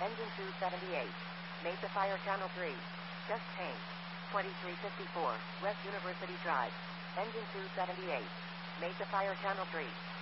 Engine 278. Mesa Fire Channel 3. Just changed. 2354, West University Drive. Engine 278. Mesa Fire Channel 3.